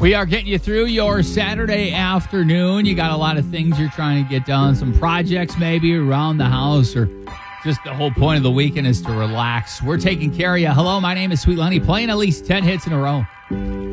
We are getting you through your Saturday afternoon. You got a lot of things you're trying to get done, some projects maybe around the house, or just the whole point of the weekend is to relax. We're taking care of you. Hello, my name is Sweet Lenny, playing at least 10 hits in a row.